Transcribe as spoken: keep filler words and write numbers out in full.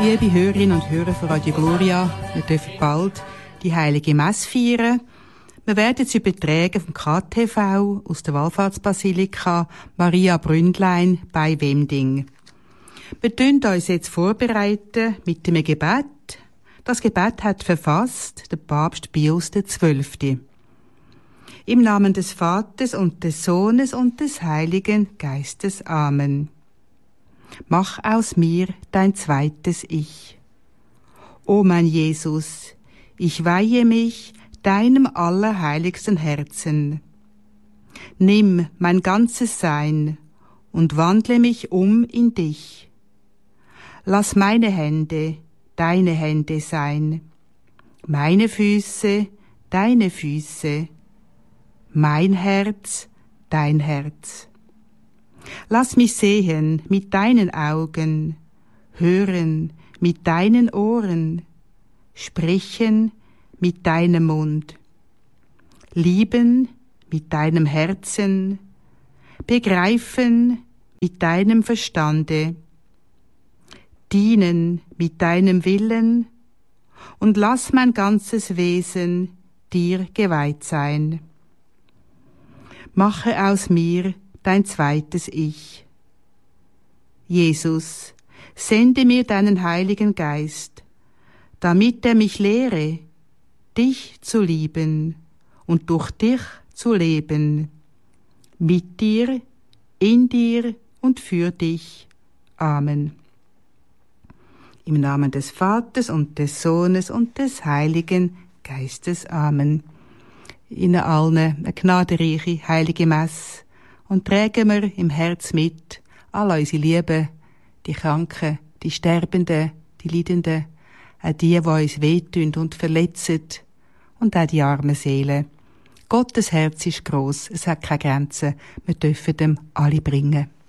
Liebe Hörerinnen und Hörer von Radio Gloria, wir dürfen bald die Heilige Messe feiern. Wir werden sie übertragen vom K T V aus der Wallfahrtsbasilika Maria Bründlein bei Wemding. Wir tun uns jetzt vorbereiten mit dem Gebet. Das Gebet hat verfasst der Papst Pius der Zwölfte. Im Namen des Vaters und des Sohnes und des Heiligen Geistes. Amen. Mach aus mir dein zweites Ich. O mein Jesus, ich weihe mich deinem allerheiligsten Herzen. Nimm mein ganzes Sein und wandle mich um in dich. Lass meine Hände deine Hände sein, meine Füße deine Füße, mein Herz dein Herz. Lass mich sehen mit deinen Augen, hören mit deinen Ohren, sprechen mit deinem Mund, lieben mit deinem Herzen, begreifen mit deinem Verstande, dienen mit deinem Willen und lass mein ganzes Wesen dir geweiht sein. Mache aus mir dein zweites Ich. Jesus, sende mir deinen Heiligen Geist, damit er mich lehre, dich zu lieben und durch dich zu leben, mit dir, in dir und für dich. Amen. Im Namen des Vaters und des Sohnes und des Heiligen Geistes. Amen. Ihnen allen eine gnadenreiche heilige Messe und tragen wir im Herz mit all unsere Lieben, die Kranken, die Sterbenden, die Leidenden, auch die, die uns wehtun und verletzen und auch die armen Seelen. Gottes Herz ist gross, es hat keine Grenzen, wir dürfen dem alle bringen.